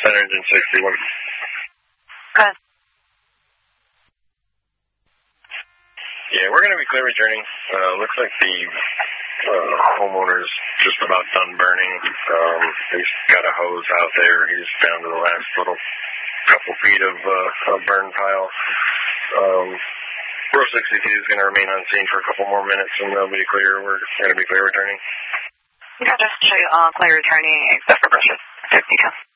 Center engine 61. Good. Yeah, we're going to be clear returning. Looks like the homeowner's just about done burning. He's got a hose out there. He's down to the last little couple feet of burn pile. Row 62 is going to remain on scene for a couple more minutes, and they'll be clear. We're going to be clear returning. Okay, just show you all clear returning except for brushes. 52.